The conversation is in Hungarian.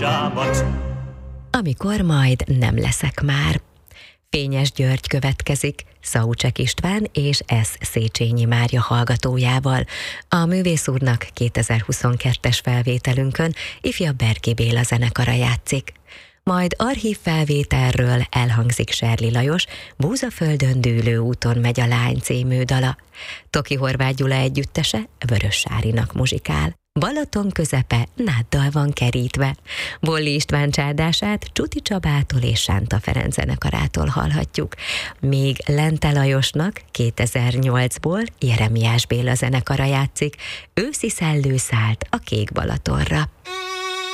zsábat. Amikor majd nem leszek már. Fényes György következik, Szaucsek István és S. Széchenyi Mária hallgatójával. A művész úrnak 2022-es felvételünkön ifjabb Berki Béla zenekara játszik. Majd archív felvételről elhangzik Serli Lajos Búzaföldön dűlő úton megy a lány című dala. Toki Horváth Gyula együttese Vörös Sárinak muzsikál. Balaton közepe náddal van kerítve. Bolli István csárdását Csuti Csabától és Sánta Ferenc zenekarától hallhatjuk. Még Lente Lajosnak 2008-ból Jeremiás Béla zenekara játszik. Őszi szellő szállt a Kék Balatonra.